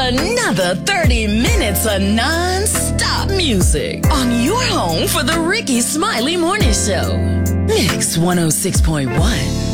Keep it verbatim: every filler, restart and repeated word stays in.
another thirty minutes of non-stop music on your home for the Ricky Smiley Morning Show. Mix one oh six point one.